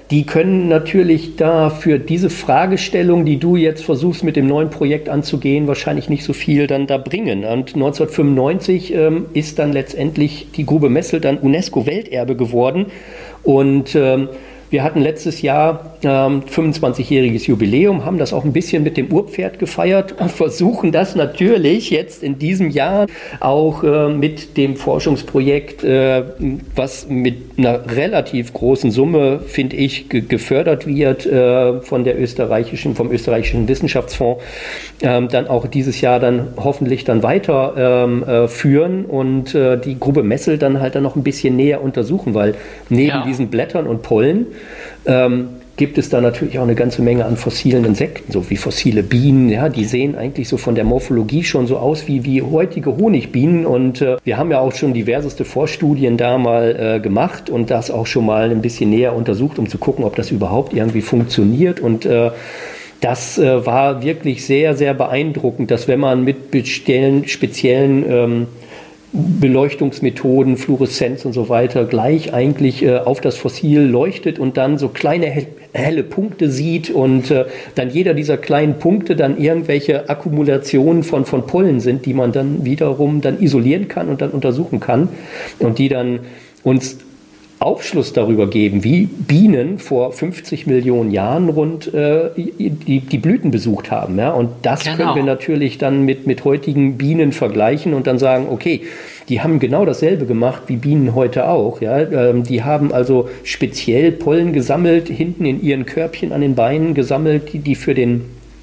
die können natürlich da für diese Fragestellung, die du jetzt versuchst mit dem neuen Projekt anzugehen, wahrscheinlich nicht so viel dann da bringen. Und 1995 ist dann letztendlich die Grube Messel dann UNESCO-Welterbe geworden und wir hatten letztes Jahr 25-jähriges Jubiläum, haben das auch ein bisschen mit dem Urpferd gefeiert und versuchen das natürlich jetzt in diesem Jahr auch mit dem Forschungsprojekt, was mit einer relativ großen Summe, finde ich, gefördert wird vom österreichischen Wissenschaftsfonds, dann auch dieses Jahr dann hoffentlich dann weiter führen und die Grube Messel dann halt dann noch ein bisschen näher untersuchen, weil neben diesen Blättern und Pollen gibt es da natürlich auch eine ganze Menge an fossilen Insekten, so wie fossile Bienen. Ja, die sehen eigentlich so von der Morphologie schon so aus wie heutige Honigbienen. Und wir haben ja auch schon diverseste Vorstudien da mal gemacht und das auch schon mal ein bisschen näher untersucht, um zu gucken, ob das überhaupt irgendwie funktioniert. Und das war wirklich sehr, sehr beeindruckend, dass wenn man mit speziellen Beleuchtungsmethoden, Fluoreszenz und so weiter gleich eigentlich auf das Fossil leuchtet und dann so kleine helle Punkte sieht und dann jeder dieser kleinen Punkte dann irgendwelche Akkumulationen von Pollen sind, die man dann wiederum dann isolieren kann und dann untersuchen kann und die dann uns Aufschluss darüber geben, wie Bienen vor 50 Millionen Jahren rund die Blüten besucht haben. Ja? Und das können wir natürlich dann mit heutigen Bienen vergleichen und dann sagen, okay, die haben genau dasselbe gemacht wie Bienen heute auch. Ja? Die haben also speziell Pollen gesammelt, hinten in ihren Körbchen an den Beinen gesammelt, die für den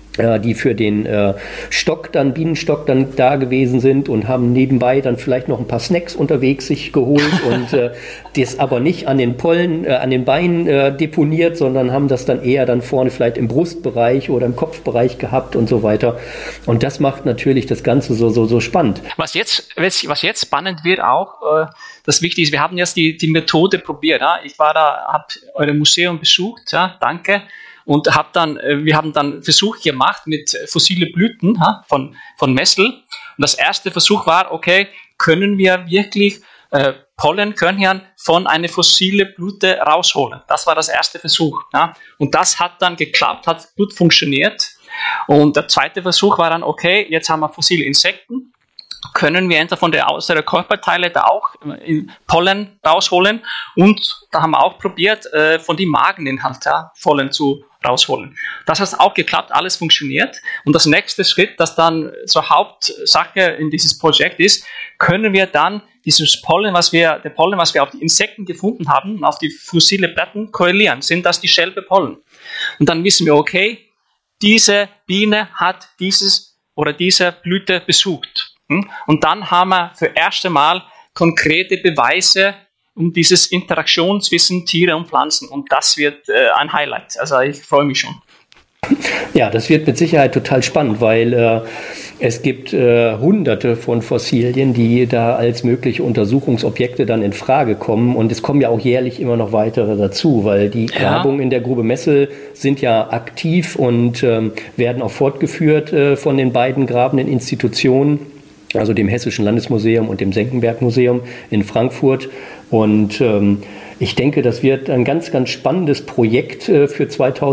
Bienenstock dann da gewesen sind und haben nebenbei dann vielleicht noch ein paar Snacks unterwegs sich geholt und das aber nicht an den Pollen, an den Beinen deponiert, sondern haben das dann eher dann vorne vielleicht im Brustbereich oder im Kopfbereich gehabt und so weiter. Und das macht natürlich das Ganze so spannend. Was jetzt spannend wird auch, das Wichtige ist, wir haben jetzt die Methode probiert. Ja? Ich war da, habe euer Museum besucht, ja, danke. Und wir haben dann Versuche gemacht mit fossile Blüten von Messel. Und das erste Versuch war, okay, können wir wirklich Pollenkörnchen von einer fossile Blüte rausholen? Das war das erste Versuch. Ja? Und das hat dann geklappt, hat gut funktioniert. Und der zweite Versuch war dann, okay, jetzt haben wir fossile Insekten. Können wir entweder von der äußeren Körperteile da auch Pollen rausholen und da haben wir auch probiert, von den Mageninhalt Pollen rausholen. Das hat auch geklappt, alles funktioniert und das nächste Schritt, das dann zur Hauptsache in dieses Projekt ist, können wir dann dieses Pollen, was wir auf die Insekten gefunden haben, auf die fossile Blätter korrelieren. Sind das dieselbe Pollen? Und dann wissen wir, okay, diese Biene hat diese Blüte besucht. Und dann haben wir für das erste Mal konkrete Beweise um dieses Interaktion zwischen Tiere und Pflanzen. Und das wird ein Highlight. Also ich freue mich schon. Ja, das wird mit Sicherheit total spannend, weil es gibt hunderte von Fossilien, die da als mögliche Untersuchungsobjekte dann in Frage kommen. Und es kommen ja auch jährlich immer noch weitere dazu, weil die Grabungen in der Grube Messel sind ja aktiv und werden auch fortgeführt von den beiden grabenden Institutionen, also dem Hessischen Landesmuseum und dem Senckenberg-Museum in Frankfurt. Und ich denke, das wird ein ganz, ganz spannendes Projekt für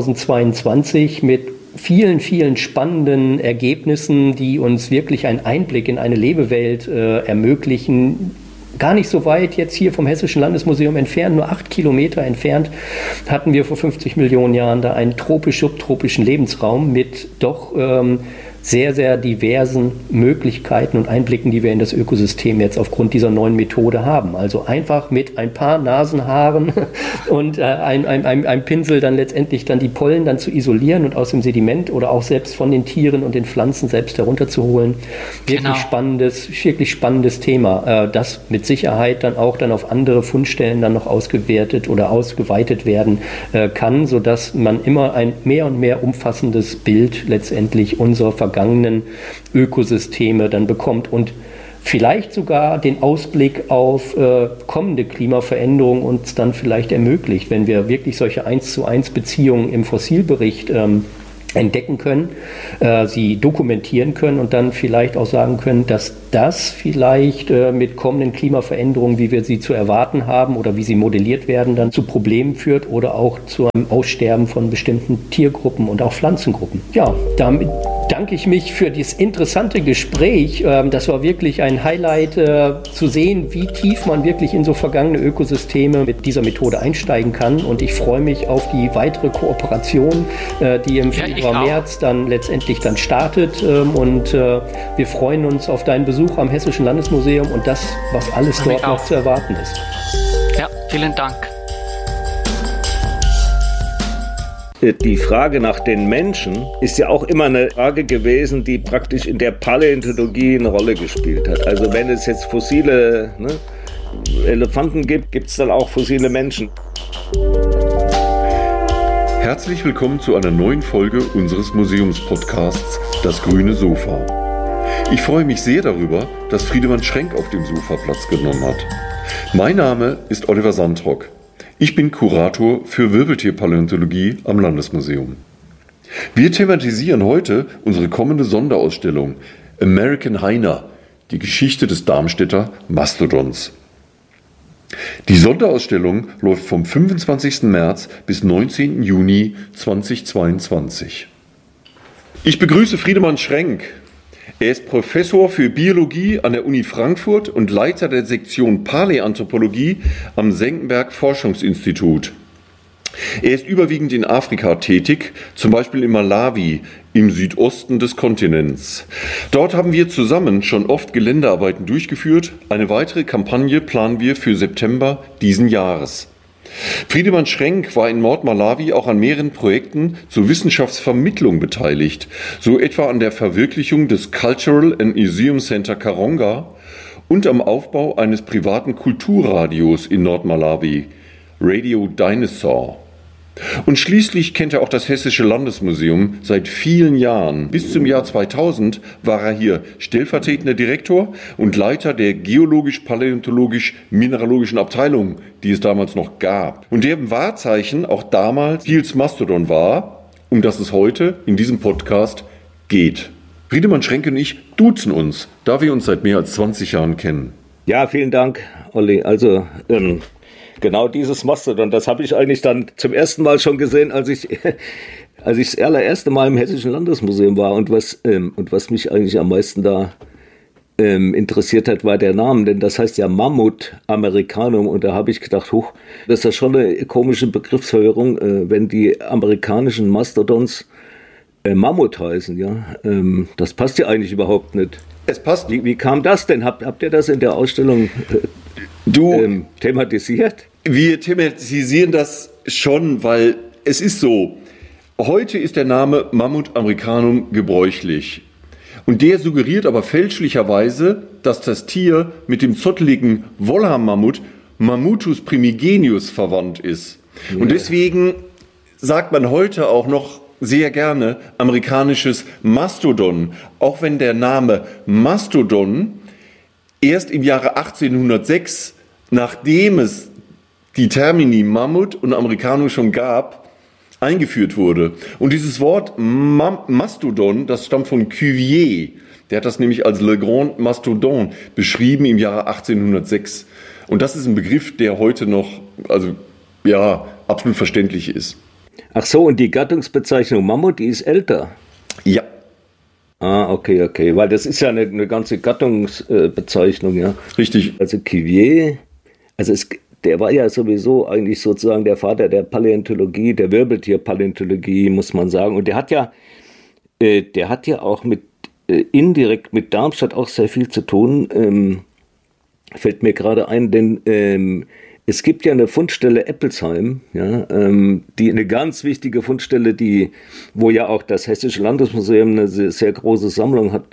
2022 mit vielen, vielen spannenden Ergebnissen, die uns wirklich einen Einblick in eine Lebewelt ermöglichen. Gar nicht so weit jetzt hier vom Hessischen Landesmuseum entfernt, nur 8 Kilometer entfernt, hatten wir vor 50 Millionen Jahren da einen tropisch-subtropischen Lebensraum mit doch sehr, sehr diversen Möglichkeiten und Einblicken, die wir in das Ökosystem jetzt aufgrund dieser neuen Methode haben. Also einfach mit ein paar Nasenhaaren und einem Pinsel dann letztendlich dann die Pollen dann zu isolieren und aus dem Sediment oder auch selbst von den Tieren und den Pflanzen selbst herunterzuholen. Wirklich spannendes Thema, das mit Sicherheit dann auch dann auf andere Fundstellen dann noch ausgewertet oder ausgeweitet werden kann, sodass man immer ein mehr und mehr umfassendes Bild letztendlich unserer vergangenen Ökosysteme dann bekommt und vielleicht sogar den Ausblick auf kommende Klimaveränderungen uns dann vielleicht ermöglicht, wenn wir wirklich solche 1:1 Beziehungen im Fossilbericht entdecken können, sie dokumentieren können und dann vielleicht auch sagen können, dass das vielleicht mit kommenden Klimaveränderungen, wie wir sie zu erwarten haben oder wie sie modelliert werden, dann zu Problemen führt oder auch zu einem Aussterben von bestimmten Tiergruppen und auch Pflanzengruppen. Ja, damit danke ich mich für dieses interessante Gespräch. Das war wirklich ein Highlight, zu sehen, wie tief man wirklich in so vergangene Ökosysteme mit dieser Methode einsteigen kann. Und ich freue mich auf die weitere Kooperation, die im Februar, März dann letztendlich dann startet. Und wir freuen uns auf deinen Besuch am Hessischen Landesmuseum und das, was alles dort noch zu erwarten ist. Ja, vielen Dank. Die Frage nach den Menschen ist ja auch immer eine Frage gewesen, die praktisch in der Paläontologie eine Rolle gespielt hat. Also wenn es jetzt fossile Elefanten gibt, gibt es dann auch fossile Menschen. Herzlich willkommen zu einer neuen Folge unseres Museumspodcasts Das grüne Sofa. Ich freue mich sehr darüber, dass Friedemann Schrenk auf dem Sofa Platz genommen hat. Mein Name ist Oliver Sandrock. Ich bin Kurator für Wirbeltierpaläontologie am Landesmuseum. Wir thematisieren heute unsere kommende Sonderausstellung American Hyena, die Geschichte des Darmstädter Mastodons. Die Sonderausstellung läuft vom 25. März bis 19. Juni 2022. Ich begrüße Friedemann Schrenk. Er ist Professor für Biologie an der Uni Frankfurt und Leiter der Sektion Paläanthropologie am Senckenberg Forschungsinstitut. Er ist überwiegend in Afrika tätig, zum Beispiel in Malawi, im Südosten des Kontinents. Dort haben wir zusammen schon oft Geländearbeiten durchgeführt. Eine weitere Kampagne planen wir für September diesen Jahres. Friedemann Schrenk war in Nordmalawi auch an mehreren Projekten zur Wissenschaftsvermittlung beteiligt, so etwa an der Verwirklichung des Cultural and Museum Center Karonga und am Aufbau eines privaten Kulturradios in Nordmalawi, Radio Dinosaur. Und schließlich kennt er auch das Hessische Landesmuseum seit vielen Jahren. Bis zum Jahr 2000 war er hier stellvertretender Direktor und Leiter der geologisch-paläontologisch-mineralogischen Abteilung, die es damals noch gab. Und deren Wahrzeichen auch damals Kiels Mastodon war, um das es heute in diesem Podcast geht. Friedemann Schrenk und ich duzen uns, da wir uns seit mehr als 20 Jahren kennen. Ja, vielen Dank, Olli. Also, genau dieses Mastodon, das habe ich eigentlich dann zum ersten Mal schon gesehen, als ich das allererste Mal im Hessischen Landesmuseum war. Und was mich eigentlich am meisten da interessiert hat, war der Name, denn das heißt ja Mammut Americanum. Und da habe ich gedacht, das ist ja schon eine komische Begriffsverwirrung, wenn die amerikanischen Mastodons Mammut heißen. Ja, das passt ja eigentlich überhaupt nicht. Es passt. Wie kam das denn? Habt ihr das in der Ausstellung thematisiert? Wir thematisieren das schon, weil es ist so, heute ist der Name Mammut americanum gebräuchlich. Und der suggeriert aber fälschlicherweise, dass das Tier mit dem zotteligen Wollhammammut Mammutus primigenius verwandt ist. Ja. Und deswegen sagt man heute auch noch sehr gerne amerikanisches Mastodon, auch wenn der Name Mastodon erst im Jahre 1806, nachdem es die Termini Mammut und Americanum schon gab, eingeführt wurde. Und dieses Wort Mastodon, das stammt von Cuvier. Der hat das nämlich als Le Grand Mastodon beschrieben im Jahre 1806. Und das ist ein Begriff, der heute noch, absolut verständlich ist. Ach so, und die Gattungsbezeichnung Mammut, die ist älter? Ja. Ah, okay, weil das ist ja eine ganze Gattungsbezeichnung, ja. Richtig. Also Cuvier, der war ja sowieso eigentlich sozusagen der Vater der Paläontologie, der Wirbeltierpaläontologie, muss man sagen. Und der hat ja auch indirekt mit Darmstadt auch sehr viel zu tun. Fällt mir gerade ein, denn es gibt ja eine Fundstelle Eppelsheim, ja, die eine ganz wichtige Fundstelle, wo ja auch das Hessische Landesmuseum eine sehr große Sammlung hat,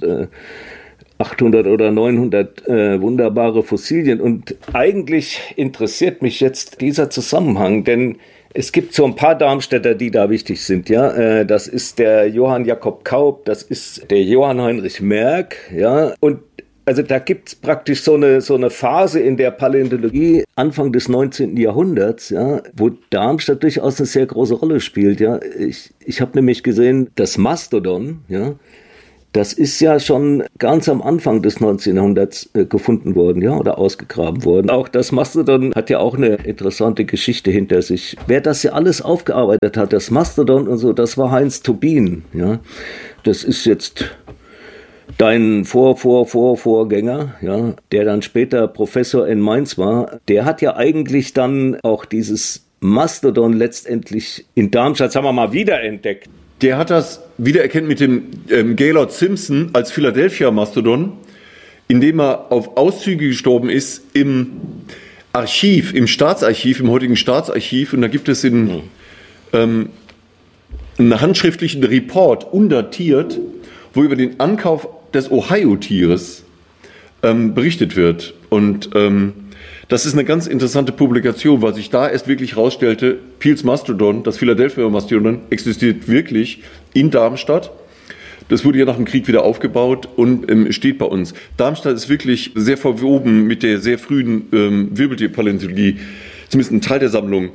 800 oder 900 wunderbare Fossilien. Und eigentlich interessiert mich jetzt dieser Zusammenhang, denn es gibt so ein paar Darmstädter, die da wichtig sind. Ja, das ist der Johann Jakob Kaup, das ist der Johann Heinrich Merck, ja, und Also da gibt es praktisch so eine Phase in der Paläontologie Anfang des 19. Jahrhunderts, ja, wo Darmstadt durchaus eine sehr große Rolle spielt. Ja. Ich habe nämlich gesehen, das Mastodon, ja, das ist ja schon ganz am Anfang des 19. Jahrhunderts gefunden worden, ja, oder ausgegraben worden. Auch das Mastodon hat ja auch eine interessante Geschichte hinter sich. Wer das ja alles aufgearbeitet hat, das Mastodon und so, das war Heinz Tobin, ja. Das ist jetzt dein Vorgänger, ja, der dann später Professor in Mainz war. Der hat ja eigentlich dann auch dieses Mastodon letztendlich in Darmstadt, sagen wir mal, wiederentdeckt. Der hat das wiedererkannt mit dem Gaylord Simpson als Philadelphia-Mastodon, indem er auf Auszüge gestorben ist im Archiv, im Staatsarchiv, im heutigen Staatsarchiv. Und da gibt es einen handschriftlichen Report, undatiert, wo über den Ankauf des Ohio-Tieres berichtet wird. Und das ist eine ganz interessante Publikation, weil sich da erst wirklich rausstellte, Peels Mastodon, das Philadelphia Mastodon, existiert wirklich in Darmstadt. Das wurde ja nach dem Krieg wieder aufgebaut und steht bei uns. Darmstadt ist wirklich sehr verwoben mit der sehr frühen Wirbeltierpaläontologie, zumindest ein Teil der Sammlung.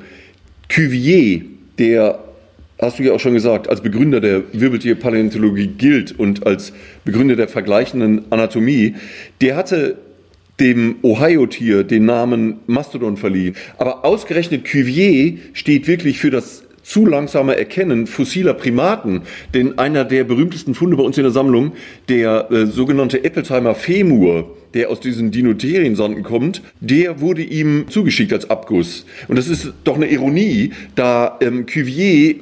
Cuvier, der, hast du ja auch schon gesagt, als Begründer der Wirbeltierpaläontologie gilt und als Begründer der vergleichenden Anatomie, der hatte dem Ohio-Tier den Namen Mastodon verliehen. Aber ausgerechnet Cuvier steht wirklich für das zu langsame Erkennen fossiler Primaten. Denn einer der berühmtesten Funde bei uns in der Sammlung, der sogenannte Eppelsheimer Femur, der aus diesen Dinotheriensonden kommt, der wurde ihm zugeschickt als Abguss. Und das ist doch eine Ironie, da Cuvier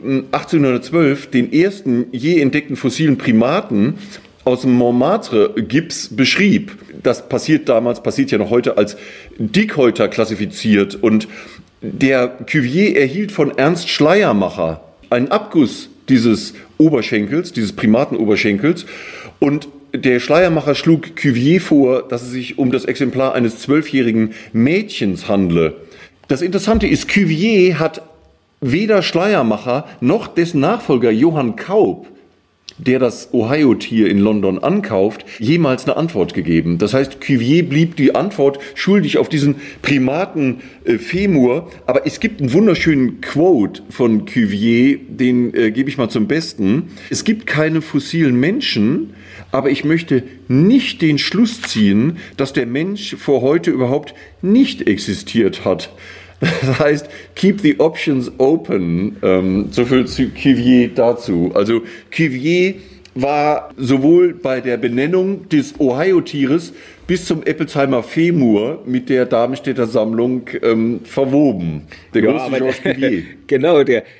1812 den ersten je entdeckten fossilen Primaten aus dem Montmartre-Gips beschrieb. Das passiert ja noch heute als Dickhäuter klassifiziert. Und der Cuvier erhielt von Ernst Schleiermacher einen Abguss dieses Oberschenkels, dieses Primatenoberschenkels. Und der Schleiermacher schlug Cuvier vor, dass es sich um das Exemplar eines 12-jährigen Mädchens handle. Das Interessante ist, Cuvier hat weder Schleiermacher noch dessen Nachfolger Johann Kaup, der das Ohio-Tier in London ankauft, jemals eine Antwort gegeben. Das heißt, Cuvier blieb die Antwort schuldig auf diesen Primaten Femur. Aber es gibt einen wunderschönen Quote von Cuvier, den gebe ich mal zum Besten. Es gibt keine fossilen Menschen, aber ich möchte nicht den Schluss ziehen, dass der Mensch vor heute überhaupt nicht existiert hat. Das heißt, keep the options open, so viel zu Cuvier dazu. Also Cuvier war sowohl bei der Benennung des Ohio-Tieres bis zum Eppelsheimer Femur mit der Darmstädter Sammlung verwoben. Der große Georges Cuvier. Genau,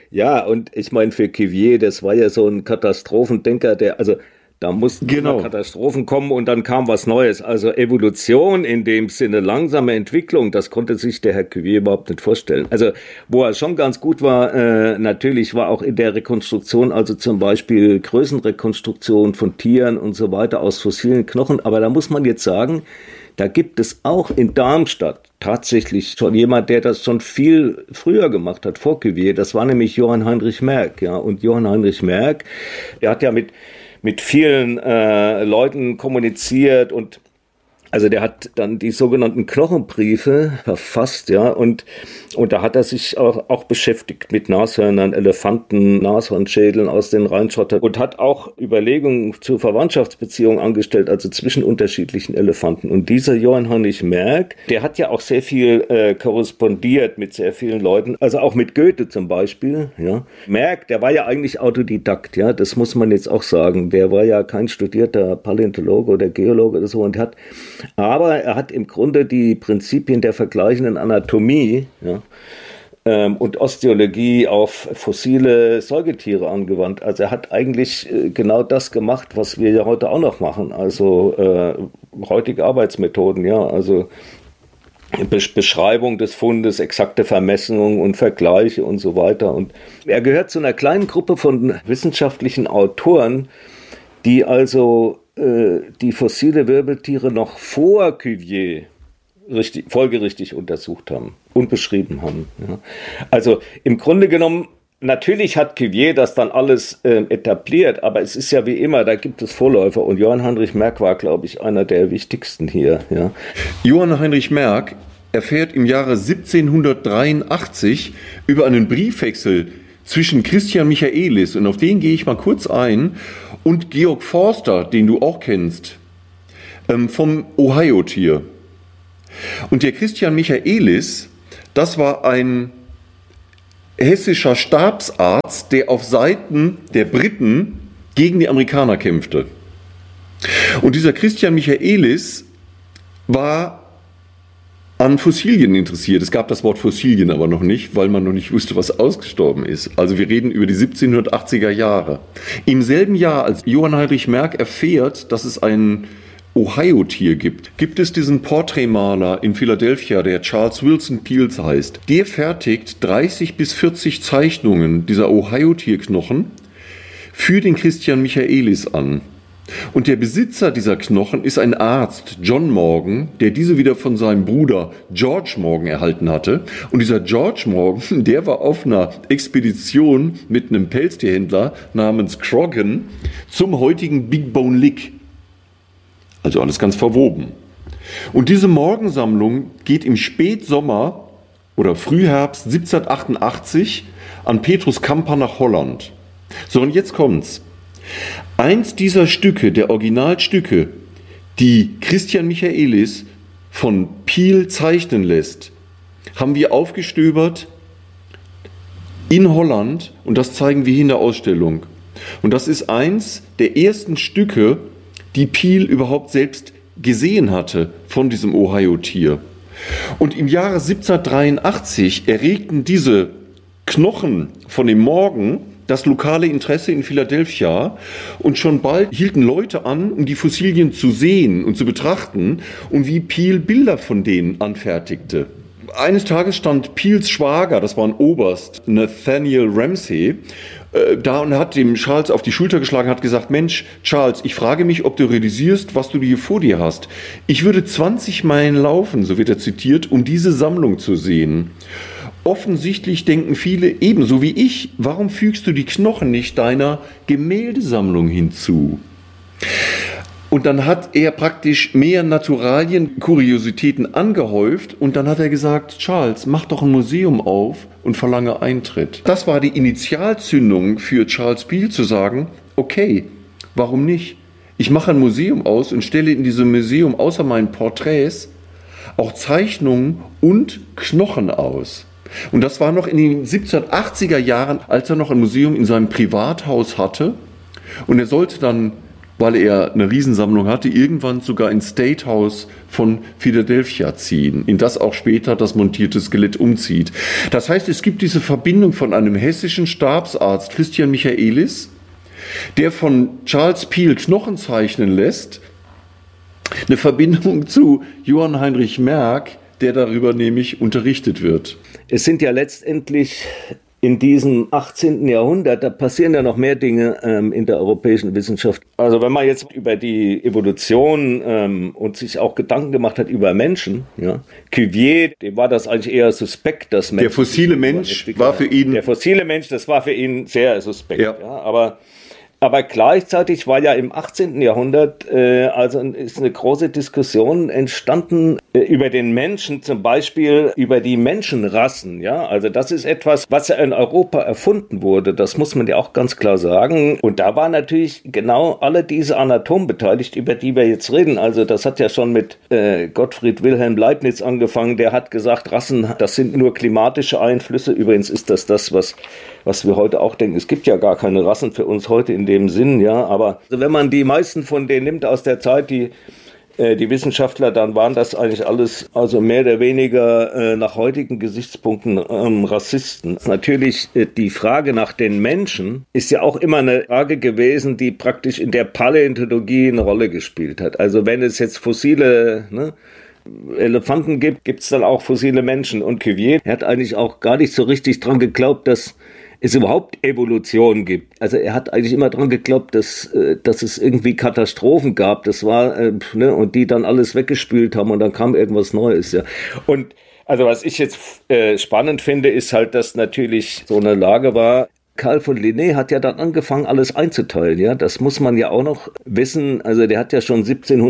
und ich meine, für Cuvier, das war ja so ein Katastrophendenker, da mussten Katastrophen kommen und dann kam was Neues. Also Evolution in dem Sinne, langsame Entwicklung, das konnte sich der Herr Cuvier überhaupt nicht vorstellen. Also wo er schon ganz gut war, natürlich war auch in der Rekonstruktion, also zum Beispiel Größenrekonstruktion von Tieren und so weiter aus fossilen Knochen. Aber da muss man jetzt sagen, da gibt es auch in Darmstadt tatsächlich schon jemand, der das schon viel früher gemacht hat, vor Cuvier. Das war nämlich Johann Heinrich Merck. Ja. Und Johann Heinrich Merck, der hat ja mit vielen Leuten kommuniziert und also der hat dann die sogenannten Knochenbriefe verfasst, ja, und da hat er sich auch beschäftigt mit Nashörnern, Elefanten, Nashornschädeln aus den Rheinschottern und hat auch Überlegungen zu Verwandtschaftsbeziehungen angestellt, also zwischen unterschiedlichen Elefanten. Und dieser Johann Heinrich Merck, der hat ja auch sehr viel korrespondiert mit sehr vielen Leuten, also auch mit Goethe zum Beispiel, ja. Merck, der war ja eigentlich Autodidakt, ja, das muss man jetzt auch sagen. Der war ja kein studierter Paläontologe oder Geologe oder so und aber er hat im Grunde die Prinzipien der vergleichenden Anatomie, ja, und Osteologie auf fossile Säugetiere angewandt. Also er hat eigentlich genau das gemacht, was wir ja heute auch noch machen. Also heutige Arbeitsmethoden, ja, also Beschreibung des Fundes, exakte Vermessungen und Vergleiche und so weiter. Und er gehört zu einer kleinen Gruppe von wissenschaftlichen Autoren, die also die fossile Wirbeltiere noch vor Cuvier folgerichtig untersucht haben und beschrieben haben. Ja. Also im Grunde genommen natürlich hat Cuvier das dann alles etabliert, aber es ist ja wie immer, da gibt es Vorläufer und Johann Heinrich Merck war, glaube ich, einer der wichtigsten hier. Ja. Johann Heinrich Merck erfährt im Jahre 1783 über einen Briefwechsel zwischen Christian Michaelis, und auf den gehe ich mal kurz ein, und Georg Forster, den du auch kennst, vom Ohio-Tier. Und der Christian Michaelis, das war ein hessischer Stabsarzt, der auf Seiten der Briten gegen die Amerikaner kämpfte. Und dieser Christian Michaelis war an Fossilien interessiert. Es gab das Wort Fossilien aber noch nicht, weil man noch nicht wusste, was ausgestorben ist. Also wir reden über die 1780er Jahre. Im selben Jahr, als Johann Heinrich Merck erfährt, dass es ein Ohio-Tier gibt es diesen Porträtmaler in Philadelphia, der Charles Willson Peels heißt. Der fertigt 30 bis 40 Zeichnungen dieser Ohio-Tierknochen für den Christian Michaelis an. Und der Besitzer dieser Knochen ist ein Arzt, John Morgan, der diese wieder von seinem Bruder George Morgan erhalten hatte. Und dieser George Morgan, der war auf einer Expedition mit einem Pelztierhändler namens Croghan zum heutigen Big Bone Lick. Also alles ganz verwoben. Und diese Morgensammlung geht im Spätsommer oder Frühherbst 1788 an Petrus Camper nach Holland. So, und jetzt kommt's. Eins dieser Stücke, der Originalstücke, die Christian Michaelis von Peel zeichnen lässt, haben wir aufgestöbert in Holland, und das zeigen wir hier in der Ausstellung. Und das ist eins der ersten Stücke, die Peel überhaupt selbst gesehen hatte von diesem Ohio-Tier. Und im Jahre 1783 erregten diese Knochen von dem Morgan das lokale Interesse in Philadelphia, und schon bald hielten Leute an, um die Fossilien zu sehen und zu betrachten, und wie Peel Bilder von denen anfertigte. Eines Tages stand Peels Schwager, das war ein Oberst, Nathaniel Ramsey, da und hat dem Charles auf die Schulter geschlagen, hat gesagt: Mensch, Charles, ich frage mich, ob du realisierst, was du hier vor dir hast. Ich würde 20 Meilen laufen, so wird er zitiert, um diese Sammlung zu sehen. Offensichtlich denken viele, ebenso wie ich, warum fügst du die Knochen nicht deiner Gemäldesammlung hinzu? Und dann hat er praktisch mehr Naturalien, Kuriositäten angehäuft, und dann hat er gesagt: Charles, mach doch ein Museum auf und verlange Eintritt. Das war die Initialzündung für Charles Peel, zu sagen: Okay, warum nicht? Ich mache ein Museum aus und stelle in diesem Museum außer meinen Porträts auch Zeichnungen und Knochen aus. Und das war noch in den 1780er Jahren, als er noch ein Museum in seinem Privathaus hatte, und er sollte dann, weil er eine Riesensammlung hatte, irgendwann sogar ins State House von Philadelphia ziehen, in das auch später das montierte Skelett umzieht. Das heißt, es gibt diese Verbindung von einem hessischen Stabsarzt, Christian Michaelis, der von Charles Peel Knochen zeichnen lässt, eine Verbindung zu Johann Heinrich Merck, der darüber nämlich unterrichtet wird. Es sind ja letztendlich in diesem 18. Jahrhundert, da passieren ja noch mehr Dinge in der europäischen Wissenschaft. Also wenn man jetzt über die Evolution und sich auch Gedanken gemacht hat über Menschen, ja, Cuvier, dem war das eigentlich eher suspekt, dass Menschen... Der fossile Mensch war für ihn... Der fossile Mensch, das war für ihn sehr suspekt. Ja. Ja, aber gleichzeitig war ja im 18. Jahrhundert also ist eine große Diskussion entstanden über den Menschen, zum Beispiel über die Menschenrassen. Ja, also das ist etwas, was ja in Europa erfunden wurde. Das muss man ja auch ganz klar sagen. Und da waren natürlich genau alle diese Anatomen beteiligt, über die wir jetzt reden. Also das hat ja schon mit Gottfried Wilhelm Leibniz angefangen. Der hat gesagt, Rassen, das sind nur klimatische Einflüsse. Übrigens ist das, was wir heute auch denken. Es gibt ja gar keine Rassen für uns heute in dem Sinn, ja. Aber wenn man die meisten von denen nimmt aus der Zeit, die Wissenschaftler, dann waren das eigentlich alles, also mehr oder weniger nach heutigen Gesichtspunkten Rassisten. Natürlich die Frage nach den Menschen ist ja auch immer eine Frage gewesen, die praktisch in der Paläontologie eine Rolle gespielt hat. Also wenn es jetzt fossile Elefanten gibt es dann auch fossile Menschen. Und Cuvier hat eigentlich auch gar nicht so richtig dran geglaubt, dass es überhaupt Evolution gibt. Also er hat eigentlich immer dran geglaubt, dass es irgendwie Katastrophen gab. Das war, und die dann alles weggespült haben und dann kam irgendwas Neues. Ja. Und also was ich jetzt spannend finde, ist halt, dass natürlich so eine Lage war, Carl von Linné hat ja dann angefangen, alles einzuteilen. Ja, das muss man ja auch noch wissen. Also der hat ja schon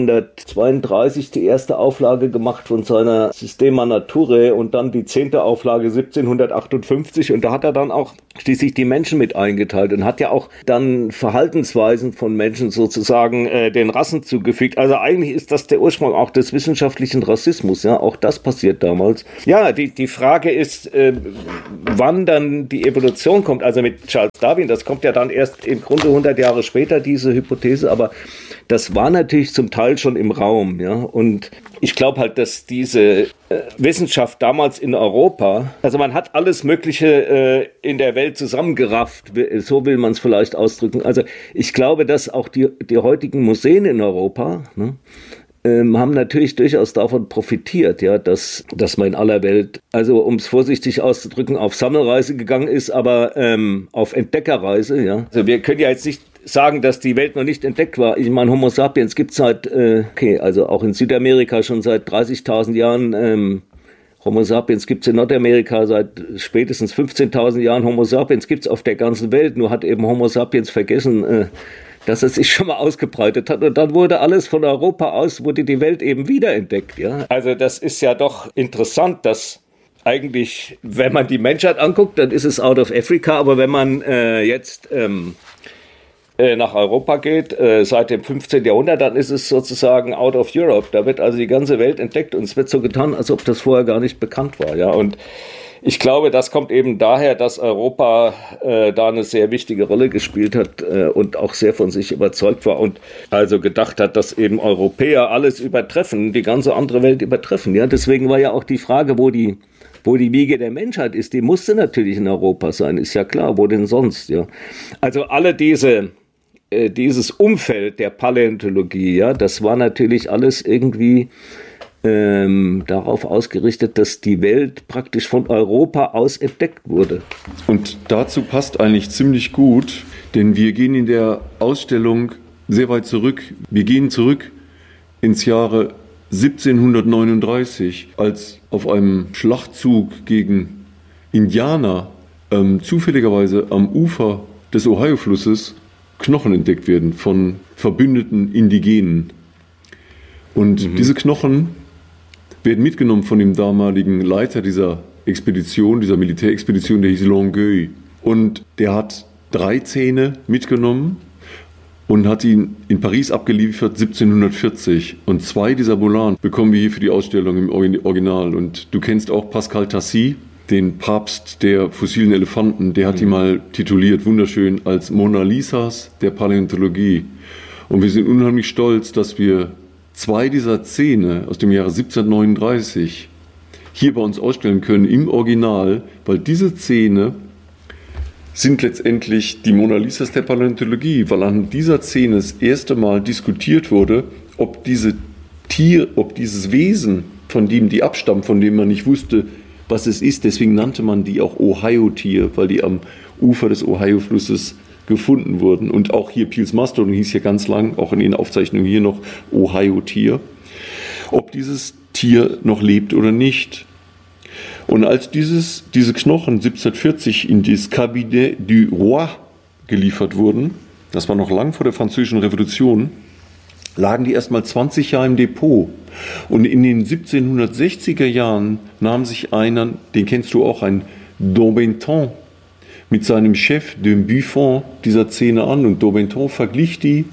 1732 die erste Auflage gemacht von seiner Systema Naturae und dann die 10. Auflage 1758. Und da hat er dann auch schließlich die Menschen mit eingeteilt und hat ja auch dann Verhaltensweisen von Menschen sozusagen den Rassen zugefügt. Also eigentlich ist das der Ursprung auch des wissenschaftlichen Rassismus. Ja, auch das passiert damals. Ja, die Frage ist, wann dann die Evolution kommt. Also mit Charles Darwin, das kommt ja dann erst im Grunde 100 Jahre später, diese Hypothese, aber das war natürlich zum Teil schon im Raum, ja, und ich glaube halt, dass diese Wissenschaft damals in Europa, also man hat alles Mögliche in der Welt zusammengerafft, so will man es vielleicht ausdrücken, also ich glaube, dass auch die heutigen Museen in Europa, ne, haben natürlich durchaus davon profitiert, ja, dass man in aller Welt, also um es vorsichtig auszudrücken, auf Sammelreise gegangen ist, aber auf Entdeckerreise, ja. Also wir können ja jetzt nicht sagen, dass die Welt noch nicht entdeckt war. Ich meine, Homo sapiens gibt es also auch in Südamerika schon seit 30.000 Jahren. Homo sapiens gibt es in Nordamerika seit spätestens 15.000 Jahren. Homo sapiens gibt es auf der ganzen Welt, nur hat eben Homo sapiens vergessen, dass es sich schon mal ausgebreitet hat. Und dann wurde alles von Europa aus, wurde die Welt eben wiederentdeckt. Ja? Also das ist ja doch interessant, dass eigentlich, wenn man die Menschheit anguckt, dann ist es out of Africa. Aber wenn man jetzt nach Europa geht, seit dem 15. Jahrhundert, dann ist es sozusagen out of Europe. Da wird also die ganze Welt entdeckt und es wird so getan, als ob das vorher gar nicht bekannt war. Ja? Und ich glaube, das kommt eben daher, dass Europa da eine sehr wichtige Rolle gespielt hat und auch sehr von sich überzeugt war und also gedacht hat, dass eben Europäer alles übertreffen, die ganze andere Welt übertreffen. Ja, deswegen war ja auch die Frage, wo die Wiege der Menschheit ist, die musste natürlich in Europa sein, ist ja klar, wo denn sonst? Ja, also alle dieses Umfeld der Paläontologie, ja, das war natürlich alles irgendwie darauf ausgerichtet, dass die Welt praktisch von Europa aus entdeckt wurde. Und dazu passt eigentlich ziemlich gut, denn wir gehen in der Ausstellung sehr weit zurück. Wir gehen zurück ins Jahre 1739, als auf einem Schlachtzug gegen Indianer zufälligerweise am Ufer des Ohio-Flusses Knochen entdeckt werden von verbündeten Indigenen. Und diese Knochen werden mitgenommen von dem damaligen Leiter dieser Expedition, dieser Militärexpedition, der hieß Longueuil. Und der hat 3 Zähne mitgenommen und hat ihn in Paris abgeliefert 1740. Und 2 dieser Molanen bekommen wir hier für die Ausstellung im Original. Und du kennst auch Pascal Tassy, den Papst der fossilen Elefanten. Der hat ihn mal tituliert, wunderschön, als Mona Lisas der Paläontologie. Und wir sind unheimlich stolz, dass wir 2 dieser Zähne aus dem Jahre 1739 hier bei uns ausstellen können im Original, weil diese Zähne sind letztendlich die Mona Lisas der Paläontologie, weil an dieser Zähne das erste Mal diskutiert wurde, ob dieses Wesen, von dem die abstammen, von dem man nicht wusste, was es ist, deswegen nannte man die auch Ohio-Tier, weil die am Ufer des Ohio-Flusses gefunden wurden. Und auch hier Peels Mastodon hieß ja ganz lang, auch in den Aufzeichnungen hier noch Ohio-Tier, ob dieses Tier noch lebt oder nicht. Und als diese Knochen 1740 in das Cabinet du Roi geliefert wurden, das war noch lang vor der Französischen Revolution, lagen die erst mal 20 Jahre im Depot. Und in den 1760er Jahren nahm sich einer, den kennst du auch, ein Daubenton, mit seinem Chef, dem Buffon, dieser Zähne an. Und Daubenton verglich die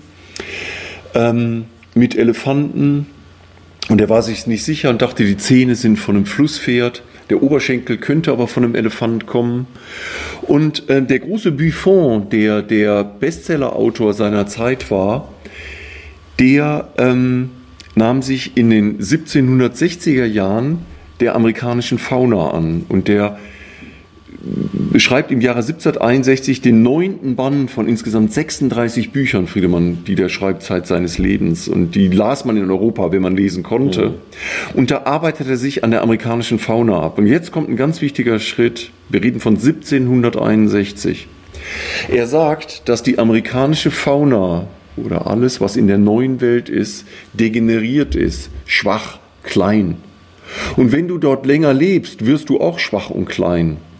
mit Elefanten. Und er war sich nicht sicher und dachte, die Zähne sind von einem Flusspferd. Der Oberschenkel könnte aber von einem Elefant kommen. Und der große Buffon, der Bestsellerautor seiner Zeit war, der nahm sich in den 1760er Jahren der amerikanischen Fauna an. Und der beschreibt im Jahre 1761 den 9. Band von insgesamt 36 Büchern, Friedemann, die der schreibt Zeit seines Lebens. Und die las man in Europa, wenn man lesen konnte. Und da arbeitet er sich an der amerikanischen Fauna ab. Und jetzt kommt ein ganz wichtiger Schritt. Wir reden von 1761. Er sagt, dass die amerikanische Fauna oder alles, was in der neuen Welt ist, degeneriert ist, schwach, klein. Und wenn du dort länger lebst, wirst du auch schwach und klein.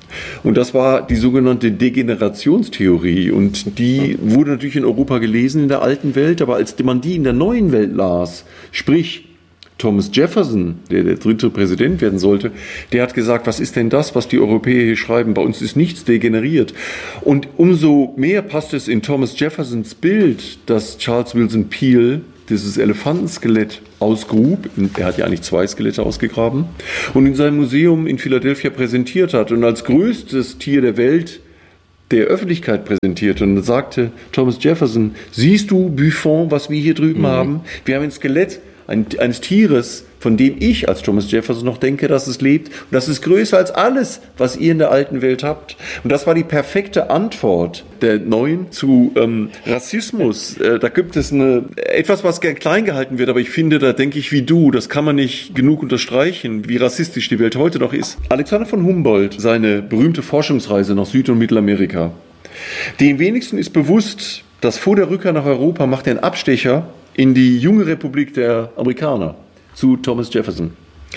Und das war die sogenannte Degenerationstheorie. Und die wurde natürlich in Europa gelesen in der alten Welt, aber als man die in der neuen Welt las, sprich Thomas Jefferson, der dritte Präsident werden sollte, der hat gesagt, was ist denn das, was die Europäer hier schreiben? Bei uns ist nichts degeneriert. Und umso mehr passt es in Thomas Jeffersons Bild, dass Charles Willson Peale dieses Elefantenskelett ausgrub. Er hat ja eigentlich 2 Skelette ausgegraben und in seinem Museum in Philadelphia präsentiert hat und als größtes Tier der Welt der Öffentlichkeit präsentierte. Und dann sagte Thomas Jefferson, siehst du, Buffon, was wir hier drüben haben? Wir haben ein Skelett eines Tieres, von dem ich als Thomas Jefferson noch denke, dass es lebt. Und das ist größer als alles, was ihr in der alten Welt habt. Und das war die perfekte Antwort der Neuen zu Rassismus. Da gibt es etwas, was gern klein gehalten wird, aber ich finde, da denke ich wie du, das kann man nicht genug unterstreichen, wie rassistisch die Welt heute noch ist. Alexander von Humboldt, seine berühmte Forschungsreise nach Süd- und Mittelamerika. Dem wenigsten ist bewusst, dass vor der Rückkehr nach Europa macht er einen Abstecher in die junge Republik der Amerikaner zu Thomas Jefferson.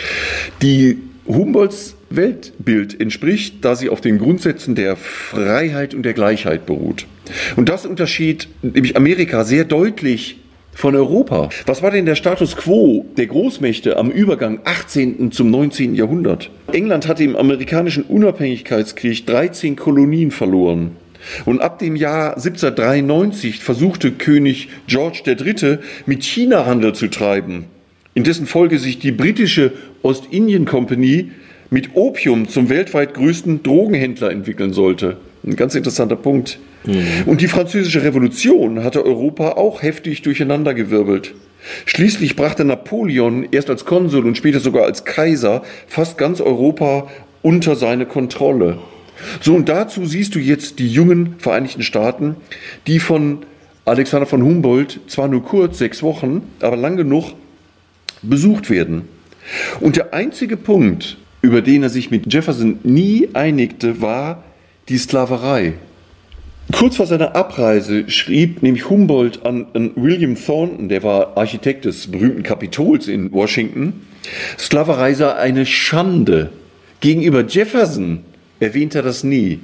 Die Humboldts Weltbild entspricht, da sie auf den Grundsätzen der Freiheit und der Gleichheit beruht. Und das unterschied nämlich Amerika sehr deutlich von Europa. Was war denn der Status quo der Großmächte am Übergang 18. zum 19. Jahrhundert? England hatte im amerikanischen Unabhängigkeitskrieg 13 Kolonien verloren. Und ab dem Jahr 1793 versuchte König George III. Mit China Handel zu treiben, in dessen Folge sich die britische Ostindien-Kompanie mit Opium zum weltweit größten Drogenhändler entwickeln sollte. Ein ganz interessanter Punkt. Und die Französische Revolution hatte Europa auch heftig durcheinandergewirbelt. Schließlich brachte Napoleon erst als Konsul und später sogar als Kaiser fast ganz Europa unter seine Kontrolle. So, und dazu siehst du jetzt die jungen Vereinigten Staaten, die von Alexander von Humboldt zwar nur kurz, 6 Wochen, aber lang genug besucht werden. Und der einzige Punkt, über den er sich mit Jefferson nie einigte, war die Sklaverei. Kurz vor seiner Abreise schrieb nämlich Humboldt an William Thornton, der war Architekt des berühmten Kapitols in Washington, Sklaverei sei eine Schande. Gegenüber Jefferson erwähnt er das nie.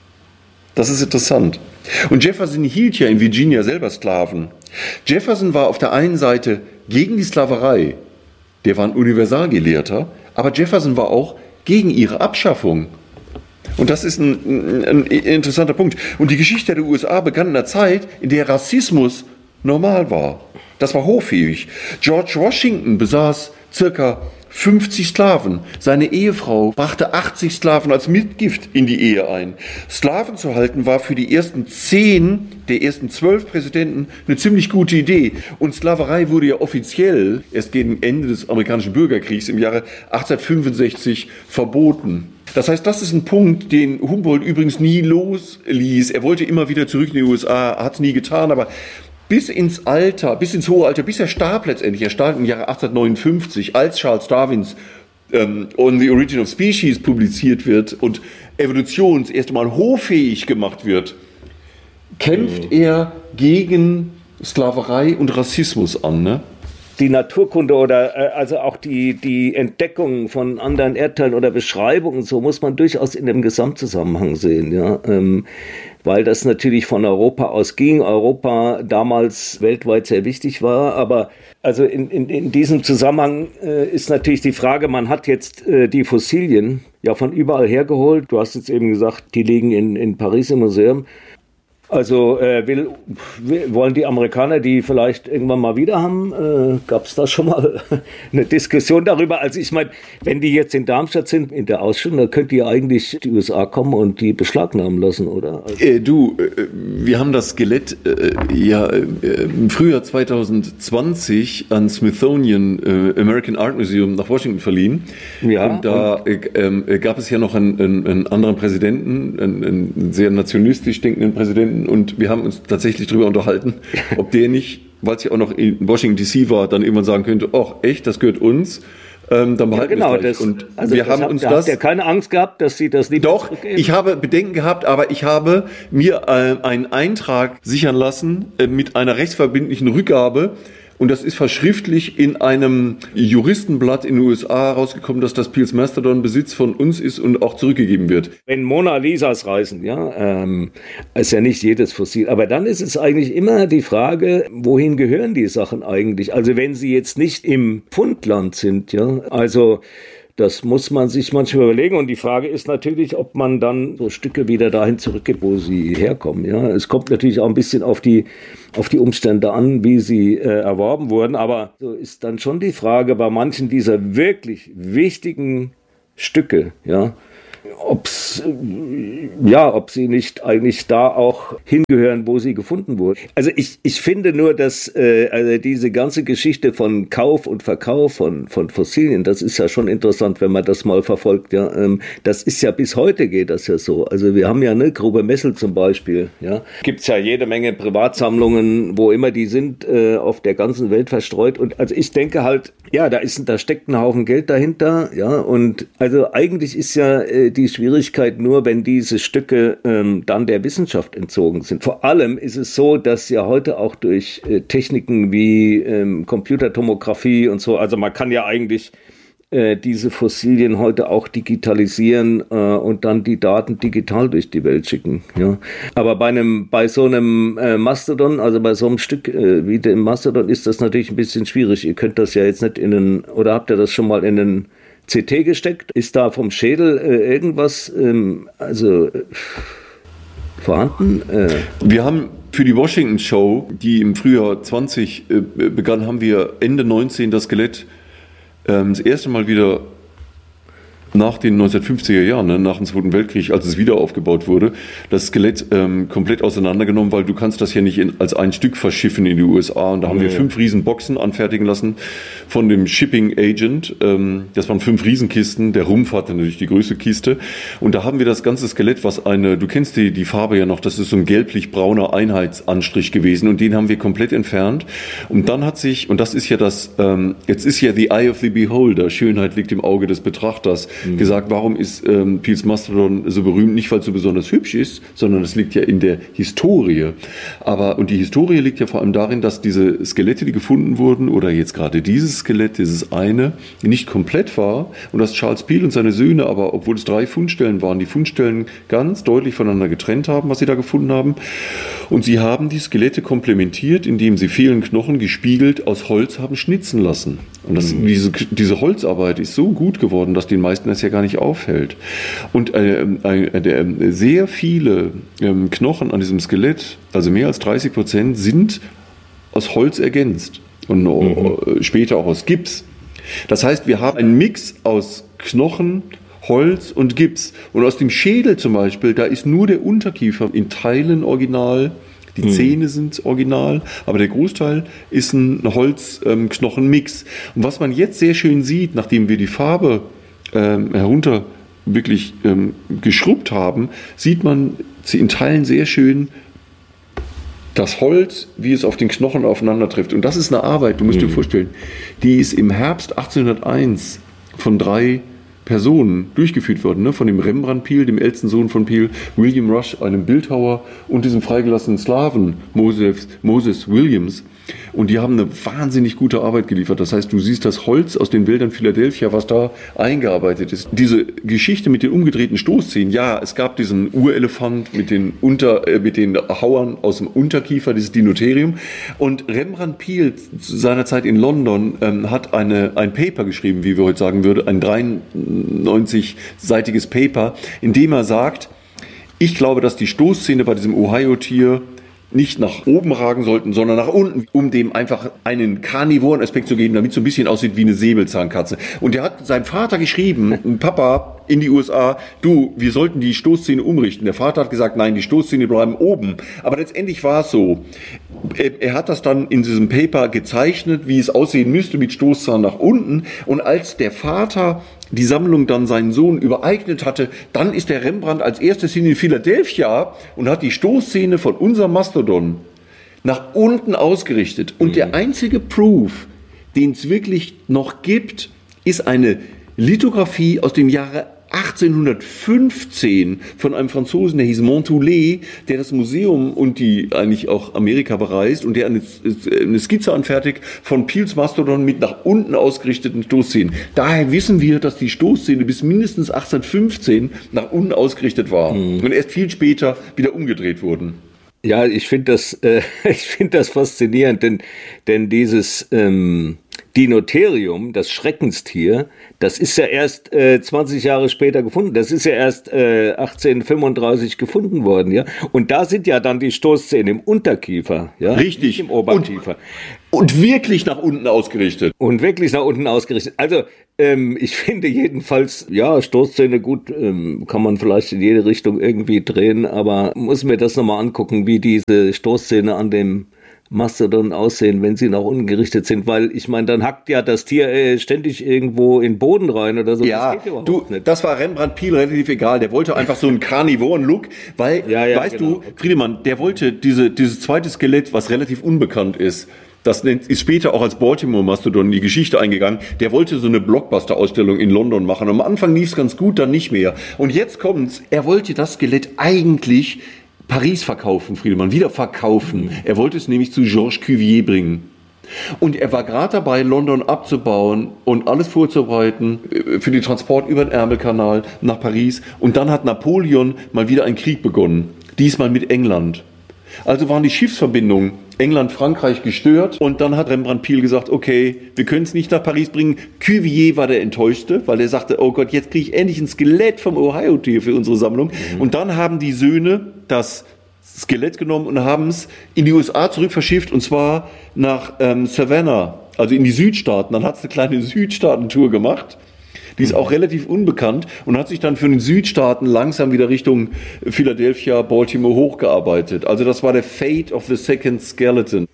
Das ist interessant. Und Jefferson hielt ja in Virginia selber Sklaven. Jefferson war auf der einen Seite gegen die Sklaverei, der war ein Universalgelehrter, aber Jefferson war auch gegen ihre Abschaffung. Und das ist ein interessanter Punkt. Und die Geschichte der USA begann in einer Zeit, in der Rassismus normal war. Das war hochfähig. George Washington besaß circa 50 Sklaven. Seine Ehefrau brachte 80 Sklaven als Mitgift in die Ehe ein. Sklaven zu halten war für die ersten 10 der ersten 12 Präsidenten eine ziemlich gute Idee. Und Sklaverei wurde ja offiziell erst gegen Ende des amerikanischen Bürgerkriegs im Jahre 1865 verboten. Das heißt, das ist ein Punkt, den Humboldt übrigens nie losließ. Er wollte immer wieder zurück in die USA, hat es nie getan, aber bis ins hohe Alter, bis er starb letztendlich. Er starb im Jahre 1859, als Charles Darwins On the Origin of Species publiziert wird und Evolution das erste Mal hoffähig gemacht wird, kämpft er gegen Sklaverei und Rassismus an, ne? Die Naturkunde oder also auch die Entdeckung von anderen Erdteilen oder Beschreibungen, so muss man durchaus in dem Gesamtzusammenhang sehen, ja, weil das natürlich von Europa aus ging, Europa damals weltweit sehr wichtig war, aber also in diesem Zusammenhang ist natürlich die Frage, man hat jetzt die Fossilien ja von überall hergeholt, du hast jetzt eben gesagt, die liegen in Paris im Museum. Also wollen die Amerikaner die vielleicht irgendwann mal wieder haben? Gab es da schon mal eine Diskussion darüber? Also ich meine, wenn die jetzt in Darmstadt sind, in der Ausstellung, dann könnte ja eigentlich die USA kommen und die beschlagnahmen lassen, oder? Also Wir haben das Skelett im Frühjahr 2020 an Smithsonian American Art Museum nach Washington verliehen. Ja, und da gab es ja noch einen anderen Präsidenten, einen sehr nationalistisch denkenden Präsidenten, und wir haben uns tatsächlich darüber unterhalten, ob der nicht, weil es ja auch noch in Washington D.C. war, dann irgendwann sagen könnte, ach echt, das gehört uns, dann behalten wir es gleich. Und wir haben uns das... Habt ihr keine Angst gehabt, dass Sie das nicht zurückgeben? Ich habe Bedenken gehabt, aber ich habe mir einen Eintrag sichern lassen mit einer rechtsverbindlichen Rückgabe Und das ist verschriftlich in einem Juristenblatt in den USA rausgekommen, dass das Peels Mastodon Besitz von uns ist und auch zurückgegeben wird. Wenn Mona Lisas reisen, ist ja nicht jedes Fossil. Aber dann ist es eigentlich immer die Frage, wohin gehören die Sachen eigentlich? Also wenn sie jetzt nicht im Pfundland sind, ja, also das muss man sich manchmal überlegen. Und die Frage ist natürlich, ob man dann so Stücke wieder dahin zurückgibt, wo sie herkommen. Ja, es kommt natürlich auch ein bisschen auf die Umstände an, wie sie erworben wurden. Aber so ist dann schon die Frage bei manchen dieser wirklich wichtigen Stücke, ja, ob sie nicht eigentlich da auch hingehören, wo sie gefunden wurden. Also ich finde nur, dass also diese ganze Geschichte von Kauf und Verkauf von Fossilien, das ist ja schon interessant, wenn man das mal verfolgt. Ja, das ist ja bis heute geht das ja so. Also wir haben ja eine Grube Messel zum Beispiel. Ja, gibt's ja jede Menge Privatsammlungen, wo immer die sind, auf der ganzen Welt verstreut. Und also ich denke halt, ja, da steckt ein Haufen Geld dahinter. Ja, und also eigentlich ist ja die Schwierigkeit nur, wenn diese Stücke dann der Wissenschaft entzogen sind. Vor allem ist es so, dass ja heute auch durch Techniken wie Computertomographie und so, also man kann ja eigentlich diese Fossilien heute auch digitalisieren und dann die Daten digital durch die Welt schicken. Ja. Aber bei so einem Mastodon, also bei so einem Stück wie dem Mastodon, ist das natürlich ein bisschen schwierig. Ihr könnt das ja jetzt nicht oder habt ihr das schon mal in einen CT gesteckt? Ist da vom Schädel irgendwas vorhanden? Wir haben für die Washington Show, die im Frühjahr 20 begann, haben wir Ende 19 das Skelett das erste Mal wieder nach den 1950er Jahren, nach dem Zweiten Weltkrieg, als es wieder aufgebaut wurde, das Skelett komplett auseinandergenommen, weil du kannst das ja nicht als ein Stück verschiffen in die USA. Und da haben wir 5 Riesenboxen anfertigen lassen von dem Shipping Agent. Das waren 5 Riesenkisten. Der Rumpf hatte natürlich die größte Kiste. Und da haben wir das ganze Skelett, du kennst die Farbe ja noch, das ist so ein gelblich-brauner Einheitsanstrich gewesen. Und den haben wir komplett entfernt. Und dann und das ist ja jetzt ist ja the eye of the beholder, Schönheit liegt im Auge des Betrachters, gesagt, warum ist Peels Mastodon so berühmt? Nicht, weil es so besonders hübsch ist, sondern es liegt ja in der Historie. Und die Historie liegt ja vor allem darin, dass diese Skelette, die gefunden wurden, oder jetzt gerade dieses Skelett, dieses eine, nicht komplett war und dass Charles Peel und seine Söhne, aber obwohl es 3 Fundstellen waren, die Fundstellen ganz deutlich voneinander getrennt haben, was sie da gefunden haben. Und sie haben die Skelette komplementiert, indem sie vielen Knochen gespiegelt aus Holz haben schnitzen lassen. Und diese Holzarbeit ist so gut geworden, dass den meisten das ja gar nicht auffällt. Und sehr viele Knochen an diesem Skelett, also mehr als 30%, sind aus Holz ergänzt und später auch aus Gips. Das heißt, wir haben einen Mix aus Knochen, Holz und Gips. Und aus dem Schädel zum Beispiel, da ist nur der Unterkiefer in Teilen original. Die Zähne sind original, aber der Großteil ist ein Holzknochenmix. Und was man jetzt sehr schön sieht, nachdem wir die Farbe herunter wirklich geschrubbt haben, sieht man in Teilen sehr schön das Holz, wie es auf den Knochen aufeinander trifft. Und das ist eine Arbeit, du musst dir vorstellen, die ist im Herbst 1801 von 3 Personen durchgeführt worden, ne? Von dem Rembrandt Peel, dem ältesten Sohn von Peel, William Rush, einem Bildhauer, und diesem freigelassenen Slawen, Moses Williams. Und die haben eine wahnsinnig gute Arbeit geliefert. Das heißt, du siehst das Holz aus den Wäldern Philadelphia, was da eingearbeitet ist. Diese Geschichte mit den umgedrehten Stoßzähnen, ja, es gab diesen Urelefant mit den Hauern aus dem Unterkiefer, dieses Dinotherium. Und Rembrandt Peel seinerzeit in London hat ein Paper geschrieben, wie wir heute sagen würden, ein 93-seitiges Paper, in dem er sagt, ich glaube, dass die Stoßzähne bei diesem Ohio-Tier nicht nach oben ragen sollten, sondern nach unten, um dem einfach einen karnivoren Aspekt zu geben, damit es so ein bisschen aussieht wie eine Säbelzahnkatze. Und der hat seinem Vater geschrieben, Papa in die USA, wir sollten die Stoßzähne umrichten. Der Vater hat gesagt, nein, die Stoßzähne bleiben oben. Aber letztendlich war es so. Er hat das dann in diesem Paper gezeichnet, wie es aussehen müsste mit Stoßzahn nach unten. Und als der Vater die Sammlung dann seinen Sohn übereignet hatte, dann ist der Rembrandt als erstes hin in Philadelphia und hat die Stoßzähne von unserem Mastodon nach unten ausgerichtet. Und der einzige Proof, den es wirklich noch gibt, ist eine Lithografie aus dem Jahre 1815 von einem Franzosen, der hieß Montoulet, der das Museum und die eigentlich auch Amerika bereist und der eine Skizze anfertigt von Peels Mastodon mit nach unten ausgerichteten Stoßzähnen. Daher wissen wir, dass die Stoßzähne bis mindestens 1815 nach unten ausgerichtet waren und erst viel später wieder umgedreht wurden. Ja, ich finde das faszinierend, denn dieses Dinotherium, das Schreckenstier, das ist ja erst 20 Jahre später gefunden. Das ist ja erst 1835 gefunden worden, ja. Und da sind ja dann die Stoßzähne im Unterkiefer, ja. Richtig. Nicht im Oberkiefer. Und wirklich nach unten ausgerichtet. Also, ich finde jedenfalls, ja, Stoßzähne gut, kann man vielleicht in jede Richtung irgendwie drehen, aber muss mir das nochmal angucken, wie diese Stoßzähne an dem Mastodon aussehen, wenn sie nach unten gerichtet sind, weil ich meine, dann hackt ja das Tier ständig irgendwo in den Boden rein oder so. Ja, das war Rembrandt Peale relativ egal. Der wollte einfach so einen Carnivoren-Look, weil, weißt du, Friedemann, der wollte dieses zweite Skelett, was relativ unbekannt ist, das ist später auch als Baltimore-Mastodon in die Geschichte eingegangen. Der wollte so eine Blockbuster-Ausstellung in London machen. Am Anfang lief es ganz gut, dann nicht mehr. Und jetzt kommt's, er wollte das Skelett eigentlich Paris verkaufen, Friedemann, wieder verkaufen. Er wollte es nämlich zu Georges Cuvier bringen. Und er war gerade dabei, London abzubauen und alles vorzubereiten für den Transport über den Ärmelkanal nach Paris. Und dann hat Napoleon mal wieder einen Krieg begonnen, diesmal mit England. Also waren die Schiffsverbindungen England-Frankreich gestört und dann hat Rembrandt Peale gesagt, okay, wir können es nicht nach Paris bringen. Cuvier war der Enttäuschte, weil er sagte, oh Gott, jetzt kriege ich endlich ein Skelett vom Ohio-Tier für unsere Sammlung. Und dann haben die Söhne das Skelett genommen und haben es in die USA zurück verschifft und zwar nach Savannah, also in die Südstaaten. Dann hat es eine kleine Südstaaten-Tour gemacht. Die ist auch relativ unbekannt und hat sich dann für den Südstaaten langsam wieder Richtung Philadelphia, Baltimore hochgearbeitet. Also das war der Fate of the Second Skeleton.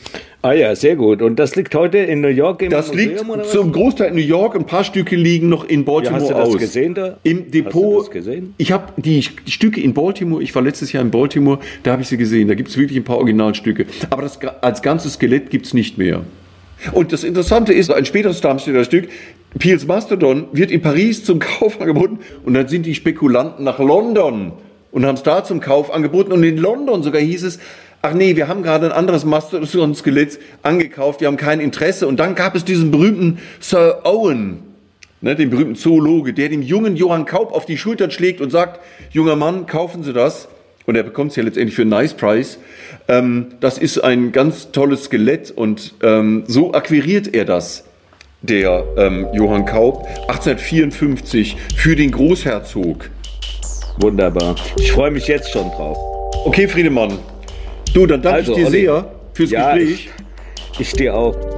Ah ja, sehr gut. Und das liegt heute in New York im Das Museum? liegt zum Großteil in New York. Ein paar Stücke liegen noch in Baltimore aus. Hast du das gesehen da? Im Depot. Hast du das gesehen? Ich habe die Stücke in Baltimore, ich war letztes Jahr in Baltimore, da habe ich sie gesehen. Da gibt es wirklich ein paar Originalstücke. Aber das als ganzes Skelett gibt es nicht mehr. Und das Interessante ist, ein späteres Darmstädter Stück, Peels Mastodon, wird in Paris zum Kauf angeboten und dann sind die Spekulanten nach London und haben es da zum Kauf angeboten und in London sogar hieß es, ach nee, wir haben gerade ein anderes Mastodon-Skelett angekauft, wir haben kein Interesse. Und dann gab es diesen berühmten Sir Owen, den berühmten Zoologe, der dem jungen Johann Kaup auf die Schultern schlägt und sagt, junger Mann, kaufen Sie das. Und er bekommt es ja letztendlich für einen Nice Price. Das ist ein ganz tolles Skelett und so akquiriert er das, der Johann Kaup, 1854 für den Großherzog. Wunderbar. Ich freue mich jetzt schon drauf. Okay, Friedemann. Du, dann danke ich dir Olli, sehr fürs Gespräch. Ich dir auch.